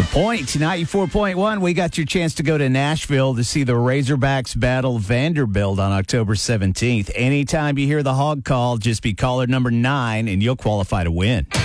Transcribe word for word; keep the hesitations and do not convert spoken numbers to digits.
Point ninety-four point one. We got your chance to go to Nashville to see the Razorbacks battle Vanderbilt on October seventeenth. Anytime you hear the hog call, just be caller number nine and you'll qualify to win.